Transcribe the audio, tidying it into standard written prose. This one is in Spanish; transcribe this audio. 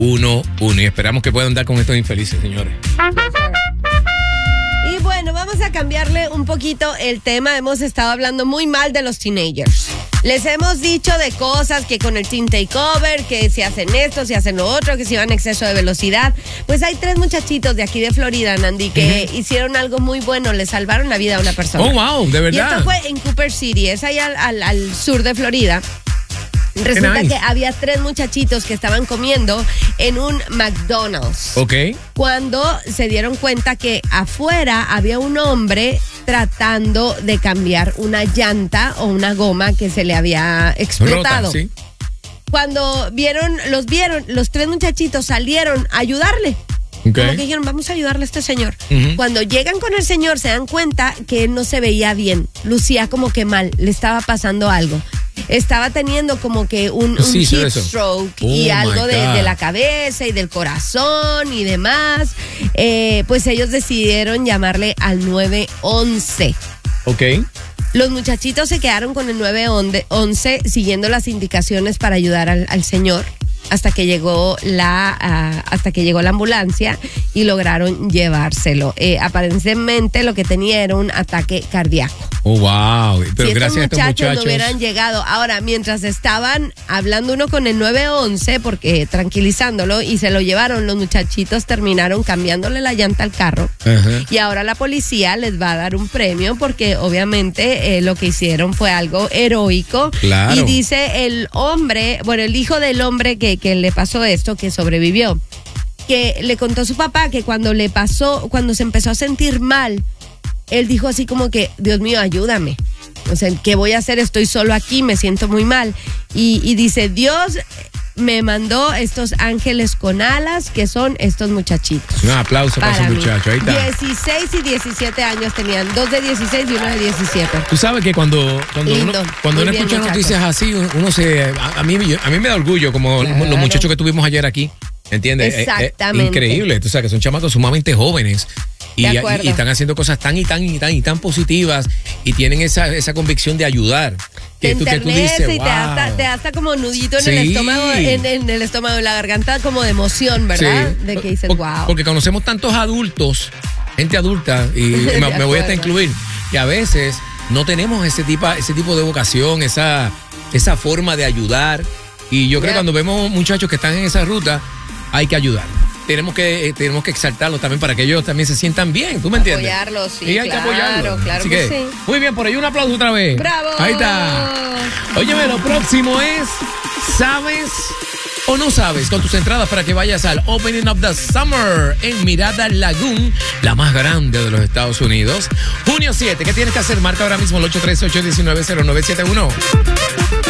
Y esperamos que puedan dar con estos infelices, señores. Y bueno, vamos a cambiarle un poquito el tema. Hemos estado hablando muy mal de los teenagers. Les hemos dicho de cosas que con el teen takeover, que si hacen esto, si hacen lo otro, que si van a exceso de velocidad. Pues hay 3 muchachitos de aquí de Florida, Nandi, que hicieron algo muy bueno, le salvaron la vida a una persona. Oh, wow, de verdad. Y esto fue en Cooper City, es ahí al sur de Florida. Resulta que había 3 muchachitos que estaban comiendo en un McDonald's. Ok. Cuando se dieron cuenta que afuera había un hombre tratando de cambiar una llanta o una goma que se le había explotado. Rota, ¿sí? Cuando los 3 muchachitos salieron a ayudarle. Okay. Como que dijeron, vamos a ayudarle a este señor. Cuando llegan con el señor se dan cuenta que él no se veía bien, lucía como que mal, le estaba pasando algo. Estaba teniendo como que un heat stroke y algo de la cabeza y del corazón y demás. Pues ellos decidieron llamarle al 911. Ok. Los muchachitos se quedaron con el 911 siguiendo las indicaciones para ayudar al señor. Hasta que llegó la ambulancia y lograron llevárselo. Aparentemente lo que tenía era un ataque cardíaco. Oh, wow. Pero si gracias estos a estos muchachos no hubieran llegado. Ahora, mientras estaban hablando uno con el 911, porque tranquilizándolo, y se lo llevaron, los muchachitos terminaron cambiándole la llanta al carro. Y ahora la policía les va a dar un premio porque obviamente lo que hicieron fue algo heroico. Claro. Y dice el hijo del hombre que le pasó esto, que sobrevivió, que le contó a su papá que cuando se empezó a sentir mal, él dijo así como que, Dios mío, ayúdame. O sea, ¿qué voy a hacer? Estoy solo aquí, me siento muy mal. Y dice, Dios me mandó estos ángeles con alas, que son estos muchachitos. Un aplauso para esos muchachos, ahí está. 16 y 17 años tenían, 2 de 16 y 1 de 17. Tú sabes que cuando uno escucha noticias así, a mí me da orgullo, como los muchachos que tuvimos ayer aquí, ¿entiendes? Exactamente. Increíble, tú sabes que son chamacos sumamente jóvenes. Y están haciendo cosas tan positivas y tienen esa convicción de ayudar. Que tú dices, y wow. te da hasta como nudito en el estómago, en el estómago, en la garganta, como de emoción, ¿verdad? Sí. De que dices, wow. Porque conocemos tantos adultos, gente adulta, y me voy hasta incluir, y a veces no tenemos ese tipo de vocación, esa forma de ayudar. Y yo creo que cuando vemos muchachos que están en esa ruta, hay que ayudar. Tenemos que exaltarlos también para que ellos también se sientan bien, ¿tú me entiendes? Apoyarlos, sí, y hay que apoyarlos. Claro Así que sí. Muy bien, por ahí un aplauso otra vez. ¡Bravo! Ahí está. Óyeme, lo próximo es, ¿sabes o no sabes? Con tus entradas para que vayas al Opening of the Summer en Mirada Lagoon, la más grande de los Estados Unidos. Junio 7, ¿qué tienes que hacer? Marca ahora mismo el 813-819-0971.